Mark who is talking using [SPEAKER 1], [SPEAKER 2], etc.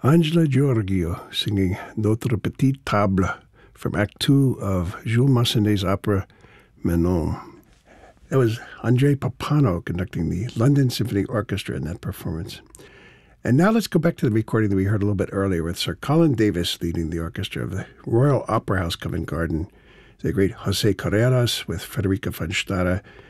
[SPEAKER 1] Angela Giorgio singing Notre Petite Table from Act 2 of Jules Massenet's opera Manon. That was André Pappano conducting the London Symphony Orchestra in that performance. And now let's go back to the recording that we heard a little bit earlier with Sir Colin Davis leading the orchestra of the Royal Opera House Covent Garden, the great José Carreras with Federica von Stade